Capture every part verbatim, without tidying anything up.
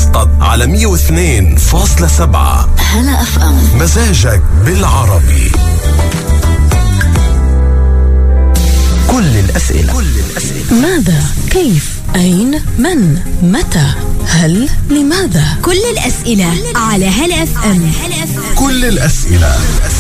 مسقط على مية واثنين فاصلة سبعة. هلا اف ام، مزاجك بالعربي. كل الأسئلة كل الأسئلة ماذا، كيف، أين، من، متى، هل، لماذا؟ كل الأسئلة على هلا اف ام. كل الأسئلة.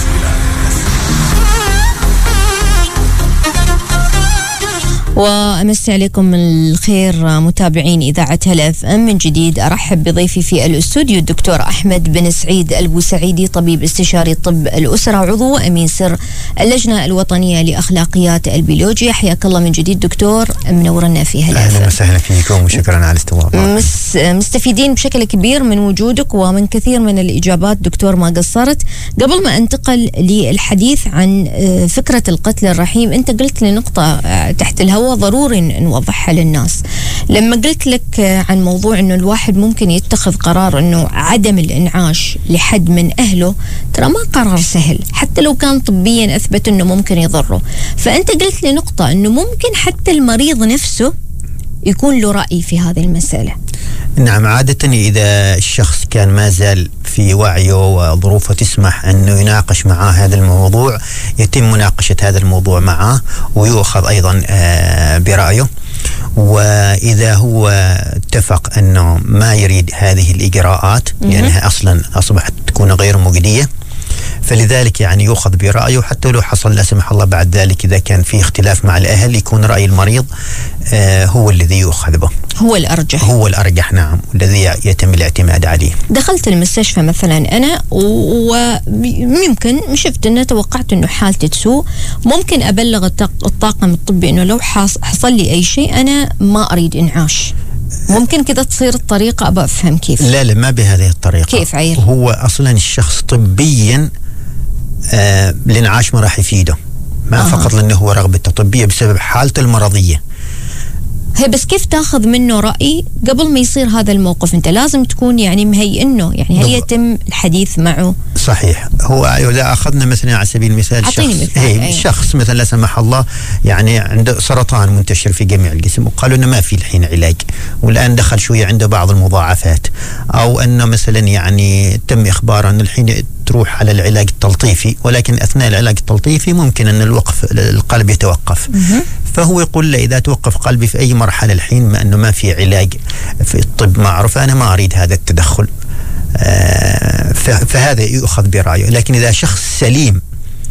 وأمسي عليكم الخير متابعين إذاعة هلا اف ام. من جديد أرحب بضيفي في الاستوديو الدكتور أحمد بن سعيد البوسعيدي، طبيب استشاري طب الأسرة، عضو أمين سر اللجنة الوطنية لأخلاقيات البيولوجيا. حياك الله من جديد دكتور، منورنا في هلا اف ام. أهلا وسهلا فيكم وشكرا على الاستضافة. مس مستفيدين بشكل كبير من وجودك ومن كثير من الإجابات دكتور، ما قصرت. قبل ما أنتقل للحديث عن فكرة القتل الرحيم، أنت قلت لي نقطة تحت الهواء ضروري نوضحها للناس. لما قلت لك عن موضوع انه الواحد ممكن يتخذ قرار انه عدم الانعاش لحد من اهله، ترى ما قرار سهل حتى لو كان طبيا اثبت انه ممكن يضره. فانت قلت لي نقطة انه ممكن حتى المريض نفسه يكون له رأي في هذه المسألة. نعم، عادة إذا الشخص كان ما زال في وعيه وظروفه تسمح أنه يناقش معاه هذا الموضوع، يتم مناقشة هذا الموضوع معه ويؤخذ أيضا برأيه. وإذا هو اتفق أنه ما يريد هذه الإجراءات لأنها أصلا أصبحت تكون غير مجدية، فلذلك يعني يؤخذ برأيه، حتى لو حصل لا سمح الله بعد ذلك إذا كان في اختلاف مع الأهل يكون رأي المريض آه هو الذي يؤخذ به، هو الأرجح هو الأرجح نعم، الذي يتم الاعتماد عليه. دخلت المستشفى مثلا أنا وممكن شفت أنه توقعت أنه حالتي تسوء، ممكن أبلغ الطاقم الطبي أنه لو حصل لي أي شيء أنا ما أريد إنعاش. ممكن كده تصير الطريقة، أبغى أفهم كيف. لا لا ما بهذه الطريقة. كيف عيل؟ هو أصلا الشخص طبيا آه الإنعاش ما راح يفيده، ما آه. فقط لأنه هو رغبته طبية بسبب حالته المرضية. هي بس كيف تاخذ منه رأي قبل ما يصير هذا الموقف؟ انت لازم تكون يعني مهيئنه، يعني هل يتم الحديث معه؟ صحيح. هو اذا اخذنا مثلا على سبيل المثال شخص هي شخص مثلا لا سمح الله يعني عنده سرطان منتشر في جميع الجسم وقالوا انه ما في الحين علاج، والان دخل شويه عنده بعض المضاعفات، او انه مثلا يعني تم اخباره انه الحين تروح على العلاج التلطيفي، ولكن اثناء العلاج التلطيفي ممكن ان الوقف القلب يتوقف. فهو يقول له اذا توقف قلبي في اي مرحله الحين ما انه ما في علاج في الطب معروف، انا ما اريد هذا التدخل. آه فهذا يؤخذ برايه. لكن اذا شخص سليم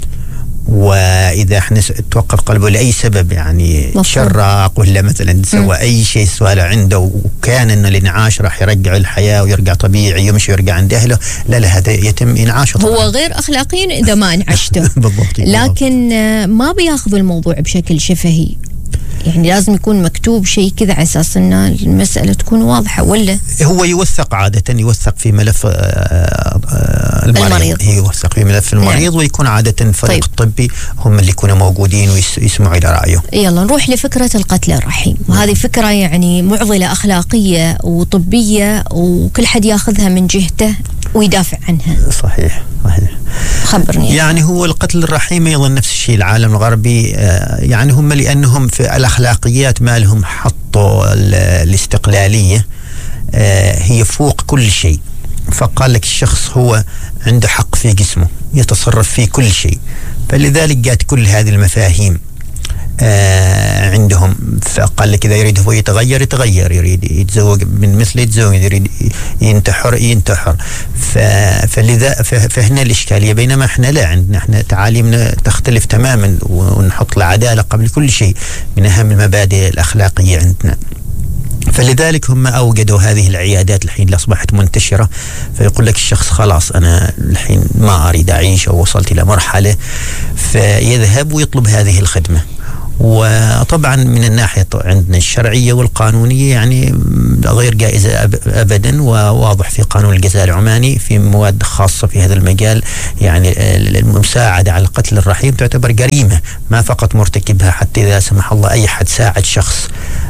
واذا احنا توقف قلبه لاي سبب، يعني شرق ولا مثلا سوى اي شيء سواله عنده وكان ان الانعاش راح يرجع الحياه ويرجع طبيعي يمشي ويرجع عند اهله، لا لا هذا يتم انعاشه طبعا. هو غير اخلاقي اذا ما انعشته. بالضبط. لكن ما بياخذوا الموضوع بشكل شفهي، يعني لازم يكون مكتوب شيء كذا على اساس ان المساله تكون واضحه، ولا هو يوثق عاده يوثق في ملف المريض, المريض. يوثق في ملف المريض يعني. ويكون عاده فريق طيب. الطبي هم اللي يكونوا موجودين ويسمعوا الى رايه. يلا نروح لفكره القتل الرحيم، وهذه فكره يعني معضله اخلاقيه وطبيه وكل حد ياخذها من جهته ويدافع عنها. صحيح صحيح. خبرني. يعني هو القتل الرحيم ايضا نفس الشيء العالم الغربي آه يعني هم لانهم في الاخلاقيات ما لهم حطوا الاستقلاليه آه هي فوق كل شيء، فقال لك الشخص هو عنده حق في جسمه يتصرف فيه كل شيء، فلذلك جاءت كل هذه المفاهيم آه عندهم. فقال لك إذا يريد هو يتغير يتغير، يريد يتزوج من مثل يتزوج، يريد ينتحر ينتحر. فلذا فهنا الإشكالية، بينما احنا لا، عندنا احنا تعاليمنا تختلف تماما ونحط العدالة قبل كل شيء من أهم المبادئ الأخلاقية عندنا. فلذلك هم أوجدوا هذه العيادات الحين اللي أصبحت منتشرة، فيقول لك الشخص خلاص أنا الحين ما أريد أعيش أو وصلت إلى مرحلة، فيذهب ويطلب هذه الخدمة. وطبعا من الناحية عندنا الشرعية والقانونية يعني غير جائزة أبدا، وواضح في قانون الجزاء العماني في مواد خاصة في هذا المجال، يعني المساعدة على القتل الرحيم تعتبر جريمة، ما فقط مرتكبها حتى إذا سمح الله أي حد ساعد شخص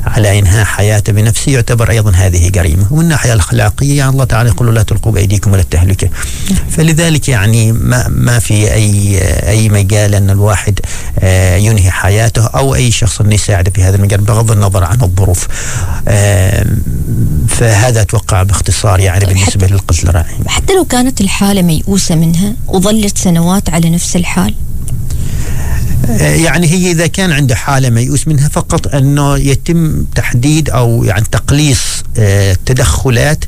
على إنهاء حياته بنفسه يعتبر أيضا هذه جريمة. ومن الناحية الأخلاقية يعني الله تعالى يقول لا تلقوا بأيديكم ولا التهلكة. فلذلك يعني ما ما في أي أي مجال أن الواحد ينهي حياته أو أي شخص يساعده في هذا المجال بغض النظر عن الظروف. فهذا أتوقع باختصار يعني بالنسبة للقتل الرحيم. حتى لو كانت الحالة ميؤوسة منها وظلت سنوات على نفس الحال؟ يعني هي إذا كان عنده حالة ميؤوس منها فقط أنه يتم تحديد أو يعني تقليص تدخلات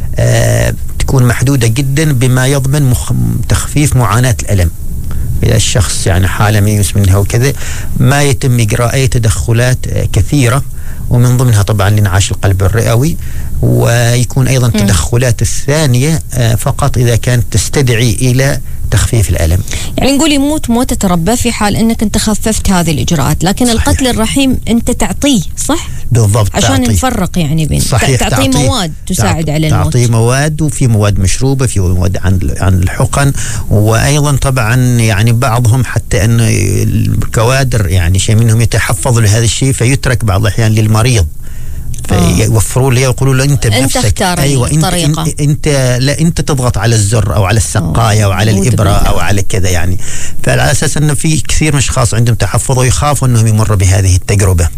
تكون محدودة جدا بما يضمن مخ... تخفيف معاناة الألم. إذا الشخص يعني حالة ميؤوس منها وكذا ما يتم إجراء أي تدخلات كثيرة، ومن ضمنها طبعا لانعاش القلب الرئوي، ويكون أيضا التدخلات الثانية فقط إذا كانت تستدعي إلى تخفيف الألم. يعني نقول يموت موتة ربه في حال أنك أنت خففت هذه الإجراءات، لكن صحيح. القتل الرحيم أنت تعطيه صح؟ بالضبط، عشان تعطيه. نفرق يعني بين صحيح. تعطيه تعطيه مواد تساعد تعطيه على الموت. تعطيه مواد، وفي مواد مشروبة، في مواد عن عن الحقن، وأيضا طبعا يعني بعضهم حتى أن الكوادر يعني شيء منهم يتحفظ لهذا الشيء فيترك بعض الأحيان للمريض فيوفروا لي يقولوا له انت بنفسك انت اختار ايوه الطريقة. انت, انت لا انت تضغط على الزر او على السقايه او على الابره او على كذا يعني. فعلى اساس انه في كثير من الاشخاص عندهم تحفظ ويخافوا انهم يمروا بهذه التجربه.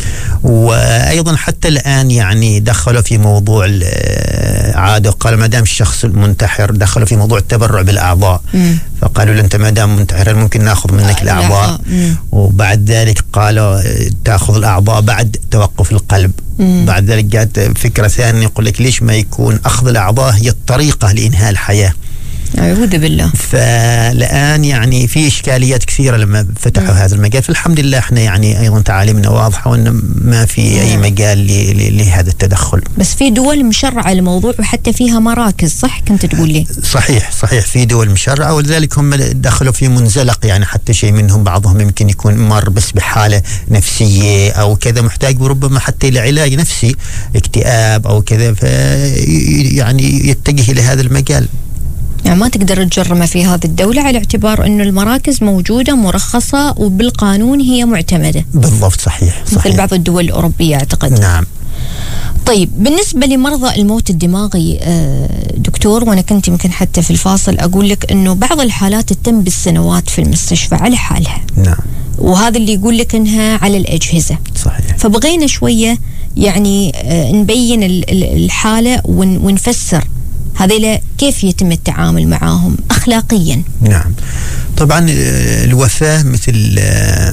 وايضا حتى الان يعني دخلوا في موضوع عاده، قال ما دام الشخص المنتحر دخلوا في موضوع التبرع بالاعضاء. مم. فقالوا له انت ما دام منتحر ممكن ناخذ منك الاعضاء. وبعد ذلك قالوا تاخذ الاعضاء بعد توقف القلب. مم. بعد ذلك جاءت فكره ثانيه يقول لك ليش ما يكون اخذ الاعضاء هي الطريقه لانهاء الحياه. أعوذ بالله. فالآن يعني في إشكاليات كثيرة لما فتحوا م. هذا المجال. فالحمد لله احنا يعني أيضا تعاليمنا واضحة وأن ما في م. أي مجال لهذا التدخل. بس في دول مشرعة الموضوع وحتى فيها مراكز صح كنت تقول لي؟ صحيح صحيح في دول مشرعة، ولذلك هم دخلوا في منزلق يعني حتى شيء منهم بعضهم يمكن يكون مر بس بحالة نفسية أو كذا محتاج ربما حتى إلى علاج نفسي اكتئاب أو كذا، في يعني يتجه إلى هذا المجال. يعني ما تقدر تجرمه في هذه الدولة على اعتبار أنه المراكز موجودة مرخصة وبالقانون هي معتمدة. بالضبط صحيح, صحيح. مثل بعض الدول الأوروبية أعتقد. نعم. طيب بالنسبة لمرضى الموت الدماغي دكتور، وأنا كنت يمكن حتى في الفاصل أقول لك أنه بعض الحالات تتم بالسنوات في المستشفى على حالها. نعم. وهذا اللي يقول لك أنها على الأجهزة. صحيح. فبغينا شوية يعني نبين الحالة ونفسر هذيلا كيف يتم التعامل معهم أخلاقيا. نعم طبعا الوفاة مثل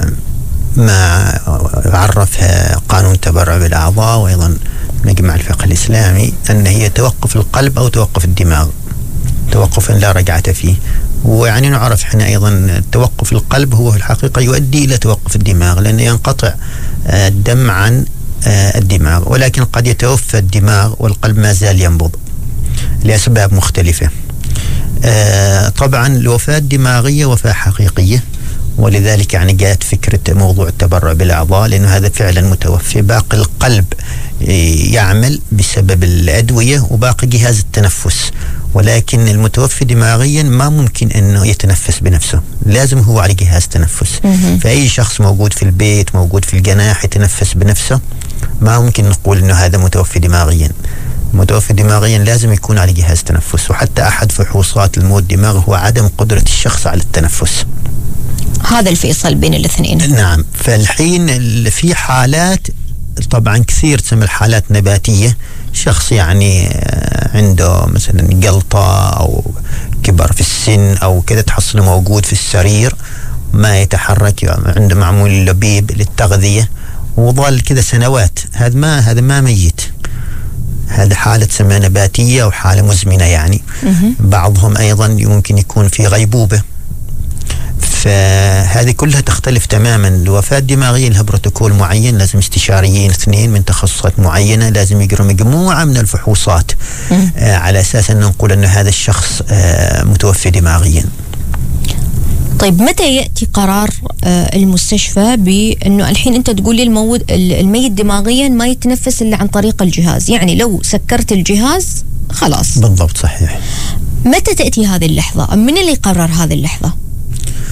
ما عرفها قانون تبرع بالأعضاء وأيضا مجمع الفقه الإسلامي أن هي توقف القلب أو توقف الدماغ، توقفا لا رجعة فيه. ويعني نعرف احنا أيضا توقف القلب هو في الحقيقة يؤدي إلى توقف الدماغ لأنه ينقطع الدم عن الدماغ، ولكن قد يتوفى الدماغ والقلب ما زال ينبض لأسباب مختلفة. آه طبعا الوفاة الدماغية وفاة حقيقية، ولذلك يعني جاءت فكرة موضوع التبرع بالأعضاء لأنه هذا فعلا متوفي. باقي القلب يعمل بسبب الأدوية وباقي جهاز التنفس، ولكن المتوفي دماغيا ما ممكن أنه يتنفس بنفسه، لازم هو على جهاز تنفس. فأي شخص موجود في البيت موجود في الجناح يتنفس بنفسه ما ممكن نقول أنه هذا متوفي دماغيا. متوفي دماغيا لازم يكون على جهاز تنفس، وحتى أحد فحوصات الموت الدماغي هو عدم قدرة الشخص على التنفس. هذا الفيصل بين الاثنين. نعم. فالحين في حالات طبعا كثير تسمى الحالات نباتية، شخص يعني عنده مثلا جلطة أو كبر في السن أو كذا تحصله موجود في السرير ما يتحرك، يعني عنده معمول لبيب للتغذية وظل كذا سنوات، هذا ما هذا ما ميت، هذا حالة تسمى نباتية أو حالة مزمنة يعني. بعضهم أيضا يمكن يكون في غيبوبة، فهذه كلها تختلف تماما. الوفاة الدماغية لها بروتوكول معين، لازم استشاريين اثنين من تخصصات معينة لازم يقروا مجموعة من الفحوصات آه على أساس أن نقول أن هذا الشخص آه متوفي دماغيا. طيب متى يأتي قرار آه المستشفى بأنه الحين أنت تقول لي الموت الميت دماغيا ما يتنفس إلا عن طريق الجهاز، يعني لو سكرت الجهاز خلاص؟ بالضبط صحيح. متى تأتي هذه اللحظة؟ من اللي يقرر هذه اللحظة؟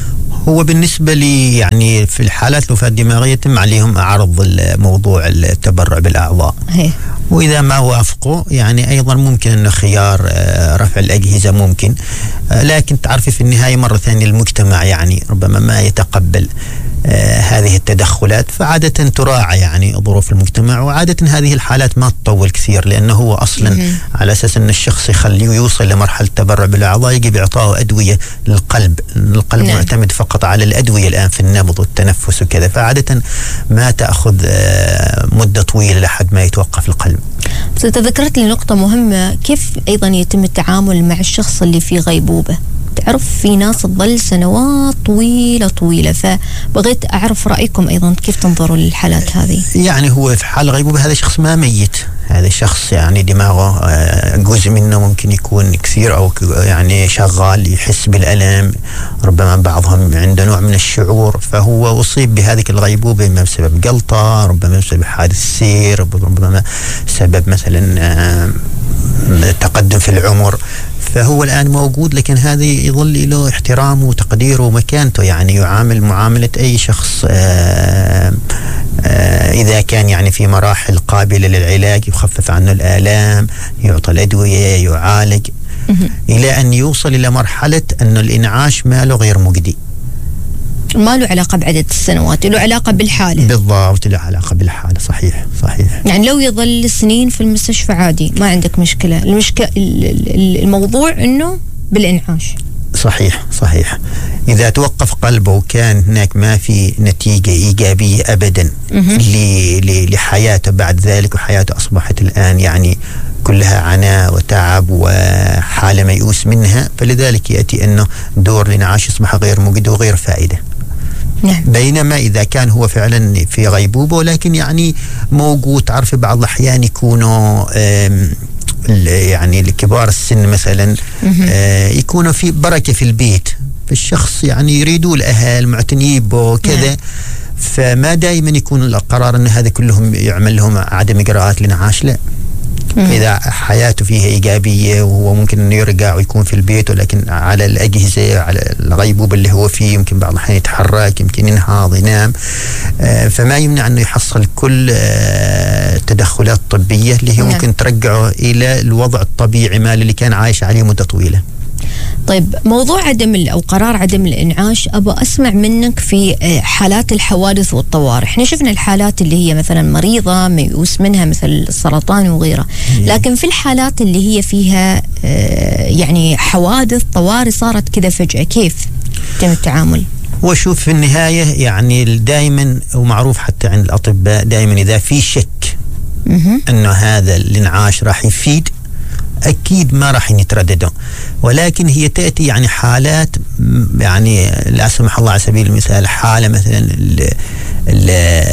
هو بالنسبة لي يعني في الحالات الوفاة الدماغية يتم عليهم عرض موضوع التبرع بالأعضاء هي. وإذا ما وافقوا يعني أيضا ممكن أنه خيار رفع الأجهزة ممكن، لكن تعرفي في النهاية مرة ثانية المجتمع يعني ربما ما يتقبل آه هذه التدخلات، فعادة تراعى يعني ظروف المجتمع، وعادة هذه الحالات ما تطول كثير، لأنه هو أصلا م- على أساس أن الشخص يخليه يوصل لمرحلة التبرع بالأعضاء يجب إعطائه أدوية للقلب. القلب نعم. معتمد فقط على الأدوية الآن في النبض والتنفس وكذا، فعادة ما تأخذ آه مدة طويلة لحد ما يتوقف القلب. بس تذكرت لي نقطة مهمة، كيف أيضا يتم التعامل مع الشخص اللي في غيبوبة؟ تعرف في ناس تظل سنوات طويلة طويلة، فبغيت أعرف رأيكم أيضا كيف تنظروا للحالات هذه. يعني هو في حال غيبوبة هذا شخص ما ميت، هذا شخص يعني دماغه جزء منه ممكن يكون كثير أو يعني شغال يحس بالألم، ربما بعضهم عنده نوع من الشعور، فهو أصيب بهذه الغيبوبة إما بسبب جلطة، ربما بسبب حادث سير، ربما سبب مثلا تقدم في العمر، فهو الآن موجود، لكن هذا يظل له احترامه وتقديره ومكانته، يعني يعامل معاملة أي شخص آآ آآ إذا كان يعني في مراحل قابلة للعلاج يخفف عنه الآلام، يعطى الأدوية، يعالج إلى أن يوصل إلى مرحلة أن الإنعاش ما له غير مجدي. ما له علاقة بعدد السنوات، له علاقة بالحالة. بالضبط، له علاقة بالحالة. صحيح صحيح. يعني لو يظل سنين في المستشفى عادي ما عندك مشكلة، المشكلة الموضوع إنه بالإنعاش. صحيح صحيح. إذا توقف قلبه وكان هناك ما في نتيجة إيجابية أبدا لحياته بعد ذلك، وحياته أصبحت الآن يعني كلها عناء وتعب وحالة ميؤوس منها، فلذلك يأتي أنه دور الإنعاش يصبح غير مجدي وغير فائدة. نعم. بينما إذا كان هو فعلا في غيبوبة ولكن يعني موجود، تعرف بعض الأحيان يكونوا يعني لكبار السن مثلا آه يكونوا في بركة في البيت، فالشخص يعني يريدوا الأهل معتني به كذا. نعم. فما دائما يكون القرار أن هذا كلهم يعمل لهم عدم إجراءات للإنعاش، لا. إذا حياته فيها إيجابية وهو ممكن أنه يرجع ويكون في البيت، ولكن على الأجهزة على الغيبوبة اللي هو فيه يمكن بعض الأحيان يتحرك، يمكن ينهض ينام، آه فما يمنع أنه يحصل كل آه التدخلات الطبية اللي هي ممكن ترجعه إلى الوضع الطبيعي مال اللي كان عايش عليه مدة طويلة. طيب، موضوع عدم أو قرار عدم الإنعاش أبغى أسمع منك في حالات الحوادث والطوارئ. احنا شفنا الحالات اللي هي مثلا مريضة ميؤوس منها مثل السرطان وغيره، لكن في الحالات اللي هي فيها يعني حوادث طوارئ صارت كذا فجأة، كيف يتم التعامل؟ وشوف في النهاية يعني دائما ومعروف حتى عند الأطباء دائما إذا في شك أنه هذا الإنعاش راح يفيد أكيد ما راح يترددوا، ولكن هي تأتي يعني حالات يعني لا سمح الله على سبيل المثال حالة مثلا ال ال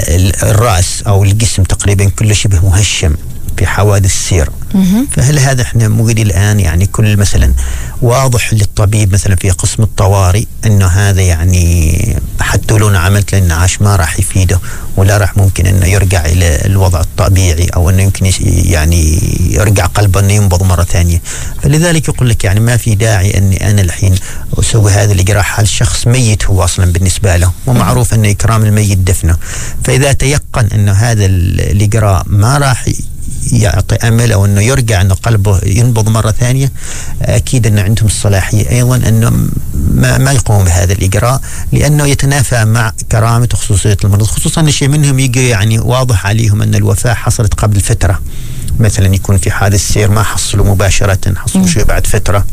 الرأس أو الجسم تقريبا كله شبه مهشم في حوادث سير، فهل هذا احنا موجود الآن يعني كل مثلا واضح للطبيب مثلا في قسم الطوارئ انه هذا يعني حتى لو عملت الانعاش ما راح يفيده ولا راح ممكن انه يرجع الى الوضع الطبيعي او انه يمكن يعني يرجع قلبه انه ينبض مرة ثانية. فلذلك يقول لك يعني ما في داعي اني انا الحين اسوي هذا الاجراء حال شخص ميت هو اصلا بالنسبة له، ومعروف انه اكرام الميت دفنه. فاذا تيقن انه هذا الاجراء ما راح يعطي أمل أو أنه يرجع أنه قلبه ينبض مرة ثانية، أكيد أنه عندهم الصلاحية أيضا أنه ما, ما يقومون بهذا الإجراء، لأنه يتنافى مع كرامة وخصوصية المريض، خصوصا أن شيء منهم يجي يعني واضح عليهم أن الوفاة حصلت قبل فترة، مثلا يكون في حادث سير ما حصلوا مباشرة، حصلوا شيء بعد فترة،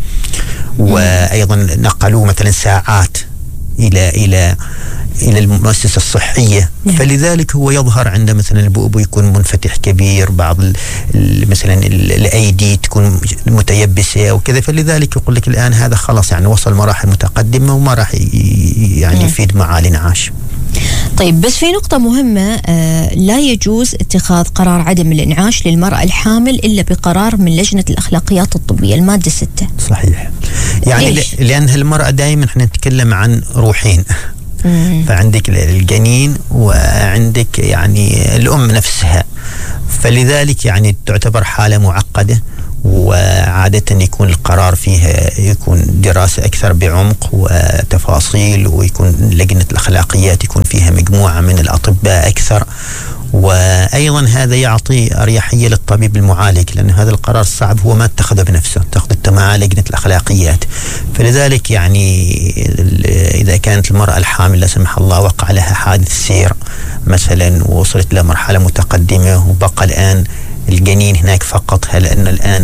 وأيضا نقلوا مثلا ساعات إلى إلى إلى المؤسسة الصحية. نعم. فلذلك هو يظهر عند مثلا البؤبؤ يكون منفتح كبير، بعض مثلا الأيدي تكون متيبسة وكذا، فلذلك يقول لك الآن هذا خلاص يعني وصل مراحل متقدمة وما راح يعني يفيد معاه الإنعاش. طيب، بس في نقطة مهمة، آه لا يجوز اتخاذ قرار عدم الإنعاش للمرأة الحامل إلا بقرار من لجنة الأخلاقيات الطبية، المادة ستة. صحيح، يعني ليش؟ لأن المرأة دائما احنا نتكلم عن روحين. مم. فعندك الجنين وعندك يعني الأم نفسها، فلذلك يعني تعتبر حالة معقدة، وعادة يكون القرار فيها يكون دراسة أكثر بعمق وتفاصيل، ويكون لجنة الأخلاقيات يكون فيها مجموعة من الأطباء أكثر، وأيضا هذا يعطي أريحية للطبيب المعالج، لأن هذا القرار الصعب هو ما اتخذه بنفسه، اتخذته مع لجنة الأخلاقيات. فلذلك يعني إذا كانت المرأة الحامل لا سمح الله وقع لها حادث سير مثلا ووصلت إلى مرحلة متقدمة وبقى الآن الجنين هناك فقط، هل أن الآن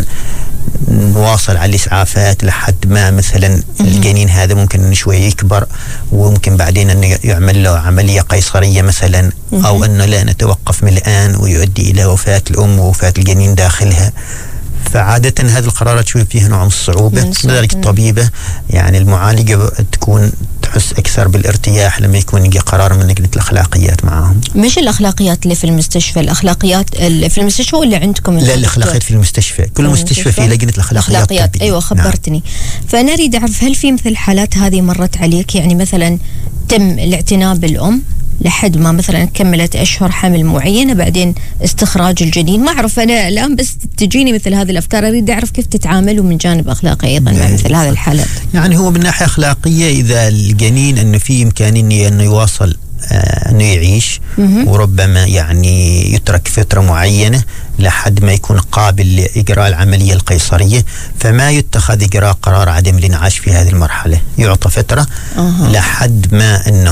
نواصل على الإسعافات لحد ما مثلا الجنين هذا ممكن أن شوي يكبر وممكن بعدين أن يعمل له عملية قيصرية مثلا، أو أنه لا نتوقف من الآن ويؤدي إلى وفاة الأم ووفاة الجنين داخلها. فعادة هذه القرارات شوي فيها نوع من الصعوبة، لذلك الطبيبة يعني المعالجة تكون تحس أكثر بالارتياح لما يكون يجي قرار من لجنة الأخلاقيات معهم. مش الأخلاقيات اللي في المستشفى، الأخلاقيات اللي في المستشفى ولا عندكم؟ لا، الأخلاقيات في المستشفى، كل مستشفى في لجنة الأخلاقيات. أخلاقيات أيوة خبرتني. نعم. فأنا أريد أعرف هل في مثل الحالات هذه مرت عليك؟ يعني مثلا تم الاعتناء بالأم لحد ما مثلا كملت أشهر حمل معينة، بعدين استخراج الجنين. ما أعرف أنا الآن بس تجيني مثل هذه الأفكار، أريد أعرف كيف تتعاملوا من جانب أخلاقي أيضا مع مثل هذه الحالات. يعني هو من ناحية أخلاقية إذا الجنين أنه في إمكانية أنه يواصل آه أنه يعيش، وربما يعني يترك فترة معينة لحد ما يكون قابل لإجراء العملية القيصرية، فما يتخذ إجراء قرار عدم الإنعاش في هذه المرحلة، يعطى فترة أه. لحد ما أنه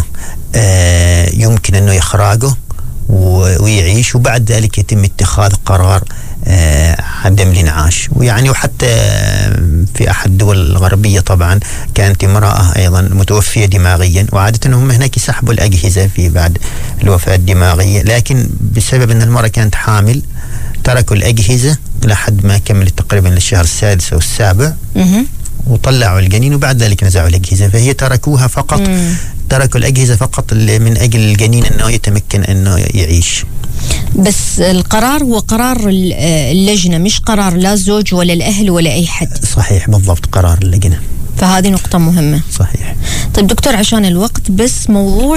آه يمكن أنه يخرجه ويعيش، وبعد ذلك يتم اتخاذ قرار آه عدم الإنعاش. ويعني وحتى في أحد الدول الغربية طبعا كانت امرأة أيضا متوفية دماغيا، وعادة هم هناك يسحبوا الأجهزة في بعد الوفاة الدماغية، لكن بسبب أن المرأة كانت حامل تركوا الأجهزة لحد ما كملت تقريبا للشهر السادس أو السابع وطلعوا الجنين، وبعد ذلك نزعوا الأجهزة. فهي تركوها فقط مم. تركوا الأجهزة فقط من أجل الجنين أنه يتمكن أنه يعيش. بس القرار هو قرار اللجنة، مش قرار لا الزوج ولا الأهل ولا أي حد. صحيح بالضبط، قرار اللجنة. فهذه نقطة مهمة. صحيح. طيب دكتور، عشان الوقت بس، موضوع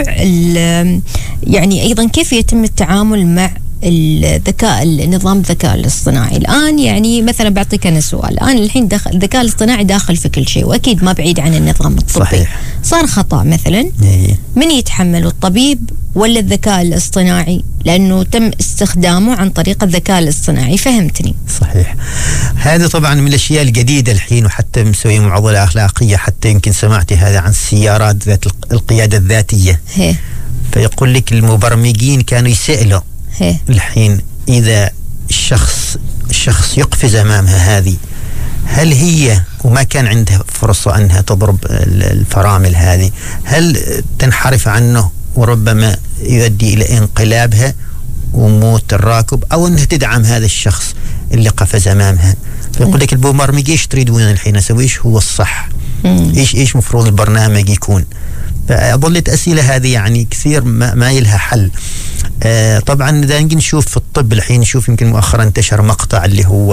يعني أيضا كيف يتم التعامل مع الذكاء النظام الذكاء الاصطناعي الآن؟ يعني مثلا بعطيك أنا سؤال، الآن الحين دخل الذكاء الاصطناعي داخل في كل شيء، وأكيد ما بعيد عن النظام الطبي. صحيح. صار خطأ مثلا، من يتحمله، الطبيب ولا الذكاء الاصطناعي؟ لأنه تم استخدامه عن طريق الذكاء الاصطناعي. فهمتني؟ صحيح. هذا طبعا من الأشياء الجديدة الحين، وحتى مسوي معضلة أخلاقية. حتى يمكن سمعتي هذا عن السيارات ذات القيادة الذاتية. هي. فيقول لك المبرمجين كانوا يسألوا هي. الحين إذا الشخص الشخص يقفز أمامها هذه، هل هي وما كان عندها فرصة أنها تضرب الفرامل هذه، هل تنحرف عنه وربما يؤدي إلى انقلابها وموت الراكب، أو أنها تدعم هذا الشخص اللي قفز أمامها؟ فيقول لك المبرمج إيش تريدون الحين أسوي؟ إيش هو الصح؟ مم. إيش إيش مفروض البرنامج يكون؟ فأظلت أسئلة هذه يعني كثير ما, ما يلها حل. آه طبعا إذا نشوف في الطب الحين، نشوف يمكن مؤخرا انتشر مقطع اللي هو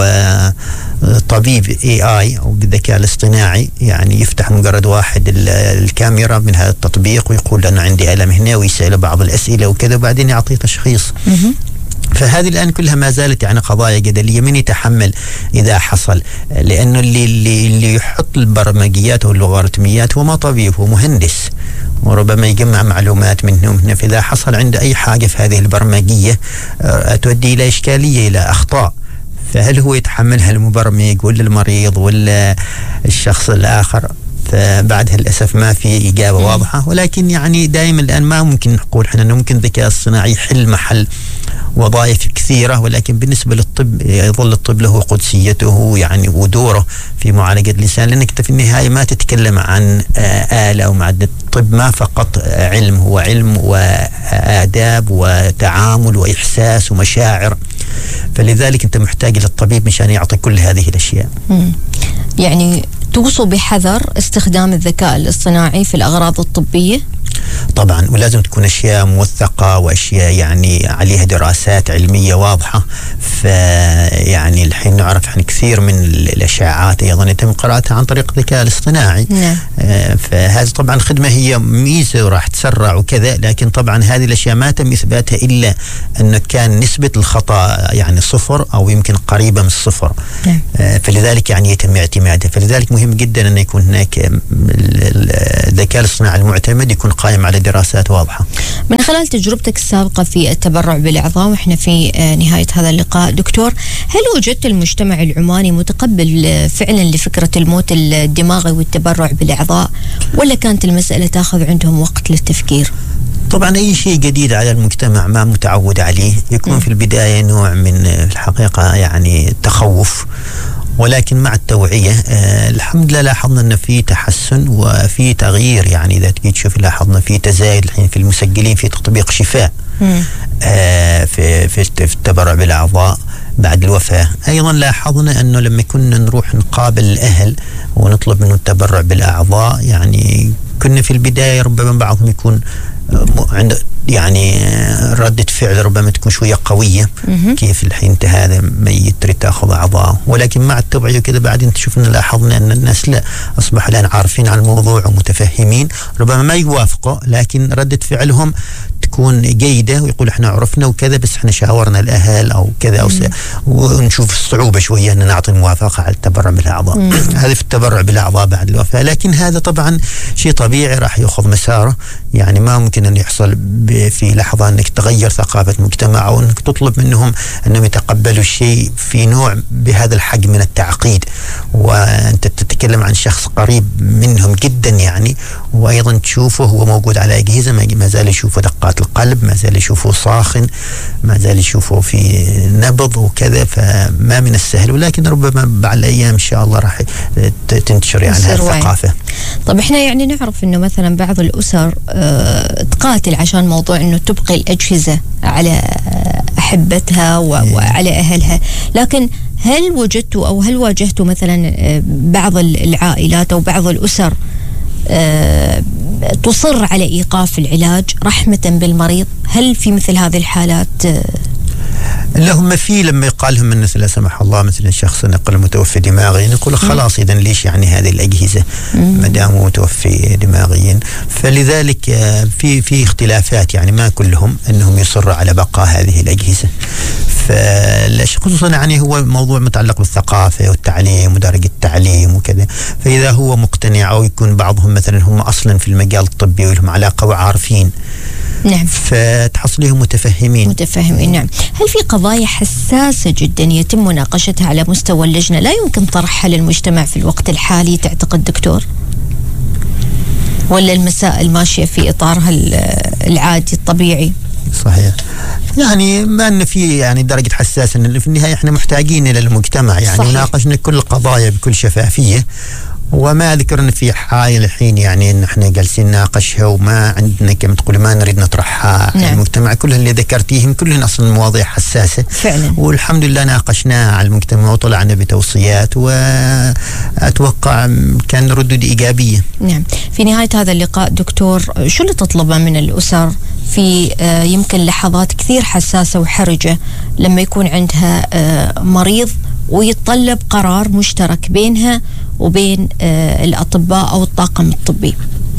آه طبيب اي اي او بالذكاء الاصطناعي، يعني يفتح مجرد واحد الكاميرا من هذا التطبيق ويقول أنا عندي ألم هنا ويسأله بعض الأسئلة وكذا، وبعدين يعطيه تشخيص. فهذه الآن كلها ما زالت يعني قضايا جدلية، من يتحمل إذا حصل؟ لأنه اللي اللي اللي يحط البرمجيات واللوغاريتميات هو ما طبيب، هو مهندس، وربما يجمع معلومات من هنا. فإذا حصل عنده أي حاجة في هذه البرمجية تؤدي إلى إشكالية، إلى أخطاء، فهل هو يتحملها المبرمج ولا المريض ولا الشخص الآخر؟ فبعدها للأسف ما في إجابة واضحة. ولكن يعني دائما الآن ما ممكن نقول احنا أنه ممكن الذكاء الصناعي يحل محل وظائف كثيرة، ولكن بالنسبة للطب يظل الطب له قدسيته يعني ودوره في معالجة الإنسان، لأنك في النهاية ما تتكلم عن آلة ومعدة. الطب ما فقط علم، هو علم وآداب وتعامل وإحساس ومشاعر، فلذلك أنت محتاج للطبيب مشان يعطي كل هذه الأشياء. يعني توصوا بحذر استخدام الذكاء الاصطناعي في الأغراض الطبية؟ طبعا، ولازم تكون أشياء موثقة وأشياء يعني عليها دراسات علمية واضحة. فيعني الحين نعرف عن كثير من الأشعاعات أيضا يتم قراءتها عن طريق الذكاء الاصطناعي. نعم. آه فهذه طبعا خدمة هي ميزة وراح تسرع وكذا، لكن طبعا هذه الأشياء ما تم إثباتها إلا أنه كان نسبة الخطأ يعني صفر أو يمكن قريبة من الصفر. نعم. آه فلذلك يعني يتم اعتمادها. فلذلك مهم جدا أن يكون هناك الذكاء الاصطناعي المعتمد يكون قائم على دراسات واضحة. من خلال تجربتك السابقة في التبرع بالأعضاء وإحنا في نهاية هذا اللقاء دكتور، هل وجدت المجتمع العماني متقبل فعلا لفكرة الموت الدماغي والتبرع بالأعضاء، ولا كانت المسألة تأخذ عندهم وقت للتفكير؟ طبعا أي شيء جديد على المجتمع ما متعود عليه يكون م. في البداية نوع من الحقيقة يعني تخوف، ولكن مع التوعية آه الحمد لله لاحظنا أن في تحسن وفي تغيير. يعني إذا تجي تشوف لاحظنا في تزايد الحين في المسجلين في تطبيق شفاء آه في في التبرع بالأعضاء بعد الوفاة. أيضا لاحظنا أنه لما كنا نروح نقابل الأهل ونطلب منه التبرع بالأعضاء، يعني كنا في البداية ربما بعضهم يكون عند يعني ردة فعل ربما تكون شوية قوية. مم. كيف الحين انت هذا ميت تريد تاخذ اعضاء، ولكن مع التوعية كذا بعدين تشوفنا لاحظنا ان الناس لا اصبحوا الان عارفين عن الموضوع ومتفهمين، ربما ما يوافقوا لكن ردة فعلهم تكون جيدة ويقول احنا عرفنا وكذا بس احنا شاورنا الاهل او كذا او ونشوف الصعوبة شوية ان نعطي الموافقة على التبرع بالاعضاء. هذا في التبرع بالاعضاء بعد الوفاة، لكن هذا طبعا شيء طبيعي راح ياخذ مساره. يعني ما ممكن ان يحصل في لحظة انك تغير ثقافة المجتمع او انك تطلب منهم انهم يتقبلوا الشيء في نوع بهذا الحجم من التعقيد، وانت تتكلم عن شخص قريب منهم جدا يعني، وايضا تشوفه هو موجود على اجهزة ما زال يشوفه دقات القلب، ما زال يشوفه صاخن، ما زال يشوفه في نبض وكذا، فما من السهل. ولكن ربما بعد الايام ان شاء الله راح تنتشر يعني هذه الثقافة. طب احنا يعني نعرف انه مثلا بعض الاسر اه تقاتل عشان موضوع انه تبقي الاجهزة على احبتها وعلى اهلها، لكن هل وجدتوا او هل واجهتوا مثلا بعض العائلات او بعض الاسر أه تصر على إيقاف العلاج رحمة بالمريض؟ هل في مثل هذه الحالات أه لهم في لما يقال لهم مثل لا سمح الله مثلا شخص نقل متوفي دماغيا يقول خلاص إذا ليش يعني هذه الأجهزة ما دام متوفي دماغيا؟ فلذلك في في اختلافات، يعني ما كلهم أنهم يصروا على بقاء هذه الأجهزة. خصوصا يعني هو موضوع متعلق بالثقافة والتعليم ودرجة التعليم وكذا، فإذا هو مقتنع أو يكون بعضهم مثلا هم أصلا في المجال الطبي ولهم علاقة وعارفين، نعم، فتحصلهم متفهمين متفهمين نعم. هل في قضايا حساسة جدا يتم مناقشتها على مستوى اللجنة لا يمكن طرحها للمجتمع في الوقت الحالي تعتقد دكتور؟ ولا المسائل ماشية في إطارها العادي الطبيعي؟ صحيح، يعني ما أن في يعني درجة حساسة، إن في النهاية إحنا محتاجين إلى المجتمع يعني ناقشنا كل القضايا بكل شفافية، وما ذكرنا في حاجة الحين يعني إن إحنا جالسين ناقشها وما عندنا كما تقول ما نريد نطرحها على نعم. المجتمع. كل اللي ذكرتيهم كلهم أصلا مواضيع حساسة فعلا، والحمد لله ناقشناها على المجتمع وطلعنا بتوصيات وأتوقع كان ردود إيجابية. نعم. في نهاية هذا اللقاء دكتور، شو اللي تطلبه من الأسر في يمكن لحظات كثير حساسة وحرجة لما يكون عندها مريض ويتطلب قرار مشترك بينها وبين الأطباء أو الطاقم الطبي؟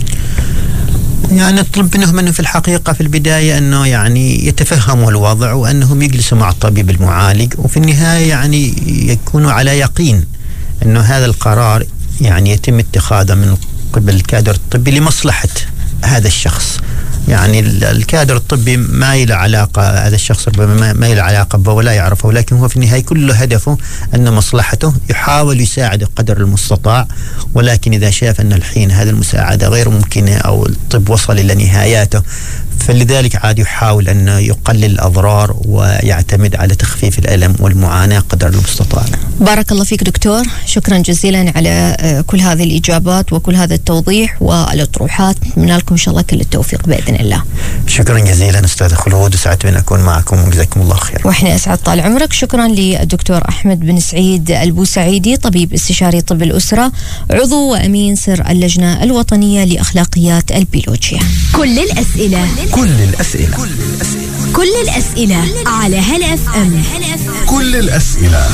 يعني نطلب منهم أنه في الحقيقة في البداية أنه يعني يتفهموا الوضع وأنهم يجلسوا مع الطبيب المعالج، وفي النهاية يعني يكونوا على يقين أنه هذا القرار يعني يتم اتخاذه من قبل الكادر الطبي لمصلحة هذا الشخص. يعني الكادر الطبي ما له علاقة، هذا الشخص ربما ما له علاقة به ولا يعرفه، ولكن هو في النهاية كل هدفه أن مصلحته، يحاول يساعد قدر المستطاع، ولكن إذا شاف أن الحين هذه المساعدة غير ممكنة أو الطب وصل إلى نهاياته فلذلك عاد يحاول أن يقلل الأضرار ويعتمد على تخفيف الألم والمعاناة قدر المستطاع. بارك الله فيك دكتور، شكرا جزيلا على كل هذه الإجابات وكل هذا التوضيح والأطروحات. من لكم إن شاء الله كل التوفيق بإذن الله. شكرا جزيلا أستاذ خلود، وسعدت بأن أكون معكم وجزاكم الله خير. وإحنا أسعد طال عمرك. شكرا للدكتور أحمد بن سعيد البوسعيدي، طبيب استشاري طب الأسرة، عضو وأمين سر اللجنة الوطنية لأخلاقيات البيولوجيا. كل الأسئلة كل الأسئلة كل الأسئلة على هلا اف ام. كل الأسئلة.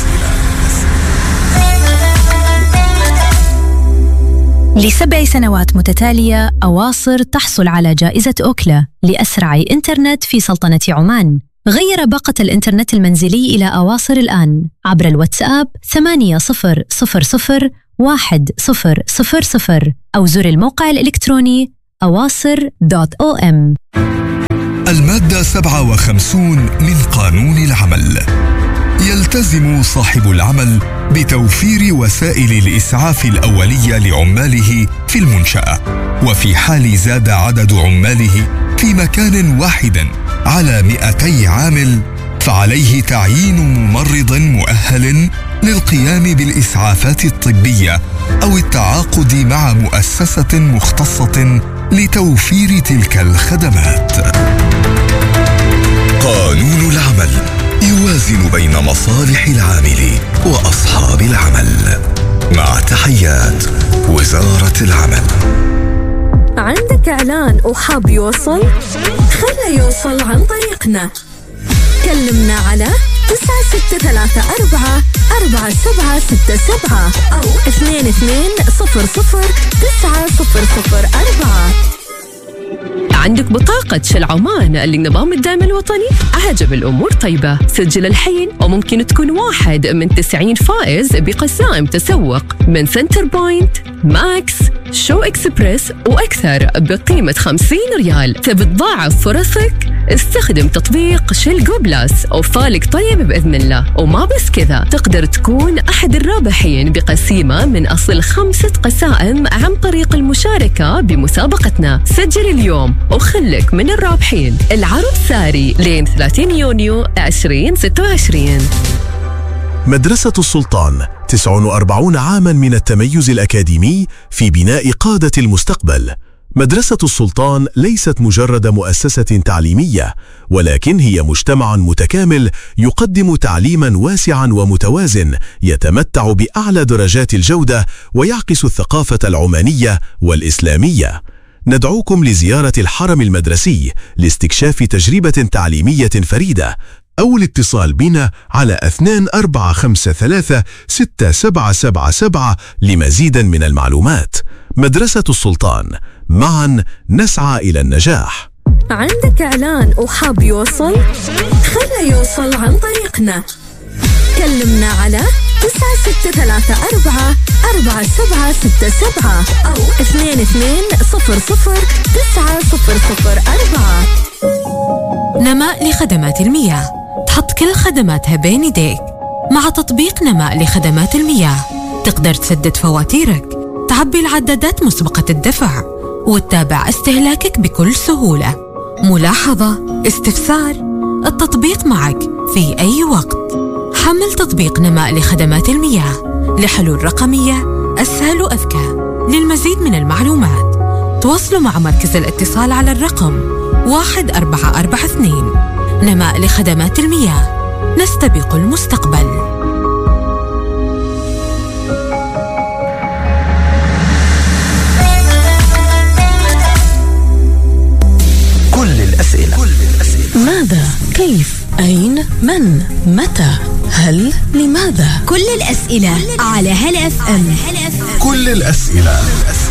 لسبع سنوات متتالية أواصر تحصل على جائزة أوكلا لأسرع إنترنت في سلطنة عمان. غير باقة الإنترنت المنزلي إلى أواصر الآن عبر الواتساب ثمانية صفر صفر صفر واحد صفر صفر صفر أو زر الموقع الإلكتروني أواصر دوت أو إم. المادة سبعة وخمسون من قانون العمل: يلتزم صاحب العمل بتوفير وسائل الإسعاف الأولية لعماله في المنشأة، وفي حال زاد عدد عماله في مكان واحد على مئتي عامل فعليه تعيين ممرض مؤهل للقيام بالإسعافات الطبية أو التعاقد مع مؤسسة مختصة لتوفير تلك الخدمات. قانون العمل يوازن بين مصالح العامل وأصحاب العمل. مع تحيات وزارة العمل. عندك إعلان وحاب يوصل؟ خله يوصل عن طريقنا. كلمنا على تسعة ستة ثلاثة أربعة أربعة سبعة ستة سبعة أو اثنين اثنين صفر صفر تسعة صفر صفر أربعة. عندك بطاقة شل عمان لنظام الدعم الوطني؟ عجب الأمور طيبة. سجل الحين وممكن تكون واحد من تسعين فائز بقسائم تسوق من سنتر بوينت، ماكس، شو إكسبريس وأكثر بقيمة خمسين ريال. تبي تضاعف فرصك؟ استخدم تطبيق شل جو بلاس وفالك طيب بإذن الله. وما بس كذا، تقدر تكون أحد الرابحين بقسيمة من أصل خمسة قسائم عن طريق المشاركة بمسابقتنا. سجل اليوم وخلك من الرابحين. العرض ساري لين ثلاثين يونيو عشرين ستة وعشرين. مدرسة السلطان تسعة وأربعين عاما من التميز الأكاديمي في بناء قادة المستقبل. مدرسة السلطان ليست مجرد مؤسسة تعليمية، ولكن هي مجتمع متكامل يقدم تعليما واسعا ومتوازن يتمتع بأعلى درجات الجودة ويعكس الثقافة العمانية والإسلامية. ندعوكم لزيارة الحرم المدرسي لاستكشاف تجربة تعليمية فريدة، أو الاتصال بنا على اثنين أربعة خمسة ثلاثة ستة سبعة سبعة سبعة لمزيد من المعلومات. مدرسة السلطان، معا نسعى إلى النجاح. عندك إعلان وحاب يوصل؟ خله يوصل عن طريقنا. كلمنا على تسعة ستة ثلاثة أربعة أربعة سبعة ستة سبعة أو اثنين اثنين صفر صفر تسعة صفر صفر أربعة. نماء لخدمات المياه، تحط كل خدماتها بين يديك. مع تطبيق نماء لخدمات المياه تقدر تسدد فواتيرك، تعبي العدادات مسبقة الدفع، وتتابع استهلاكك بكل سهولة. ملاحظة، استفسار، التطبيق معك في أي وقت. حمل تطبيق نماء لخدمات المياه لحلول رقمية أسهل وأذكى. للمزيد من المعلومات تواصلوا مع مركز الاتصال على الرقم واحد أربعة أربعة اثنين. نماء لخدمات المياه، نستبق المستقبل. كل الأسئلة. ماذا؟ كيف؟ أين؟ من؟ متى؟ هل؟ لماذا؟ كل الأسئلة على هلا اف ام. كل الأسئلة.